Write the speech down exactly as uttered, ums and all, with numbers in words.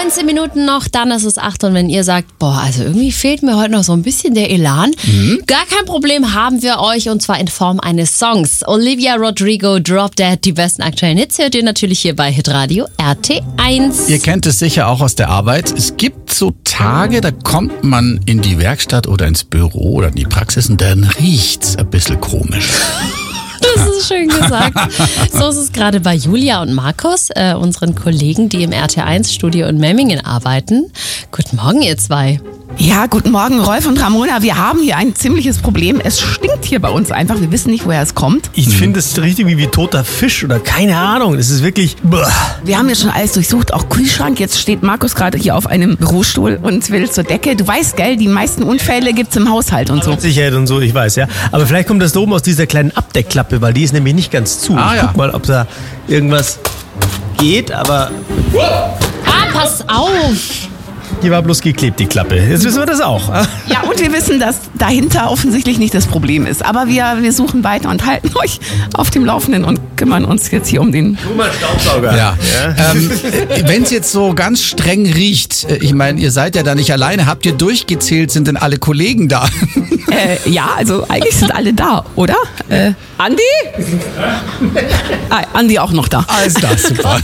neunzehn Minuten noch, dann ist es acht. Und wenn ihr sagt, boah, also irgendwie fehlt mir heute noch so ein bisschen der Elan, mhm. gar kein Problem, haben wir euch, und zwar in Form eines Songs. Olivia Rodrigo, Drop Dead, die besten aktuellen Hits hört ihr natürlich hier bei Hitradio R T eins. Ihr kennt es sicher auch aus der Arbeit. Es gibt so Tage, da kommt man in die Werkstatt oder ins Büro oder in die Praxis und dann riecht's ein bisschen komisch. Das ist schön gesagt. So ist es gerade bei Julia und Markus, äh, unseren Kollegen, die im R T eins Studio in Memmingen arbeiten. Guten Morgen, ihr zwei. Ja, guten Morgen, Rolf und Ramona. Wir haben hier ein ziemliches Problem. Es stinkt hier bei uns einfach. Wir wissen nicht, woher es kommt. Ich finde es richtig wie, wie toter Fisch oder keine Ahnung. Es ist wirklich... Boah. Wir haben ja schon alles durchsucht, auch Kühlschrank. Jetzt steht Markus gerade hier auf einem Bürostuhl und will zur Decke. Du weißt, gell, die meisten Unfälle gibt's im Haushalt und so. Sicherheit und so, ich weiß, ja. Aber vielleicht kommt das da oben aus dieser kleinen Abdeckklappe, weil die ist nämlich nicht ganz zu. Ah, ich ja. guck mal, ob da irgendwas geht, aber... Ah, pass auf! Die war bloß geklebt, die Klappe. Jetzt wissen wir das auch. Ja, und wir wissen, dass dahinter offensichtlich nicht das Problem ist. Aber wir, wir suchen weiter und halten euch auf dem Laufenden und kümmern uns jetzt hier um den... Tu mal Staubsauger. Ja. ja. Ähm, wenn es jetzt so ganz streng riecht, ich meine, ihr seid ja da nicht alleine, habt ihr durchgezählt, sind denn alle Kollegen da? Äh, ja, also eigentlich sind alle da, oder? Äh, Andi? Ah, Andi auch noch da. Alles da, super.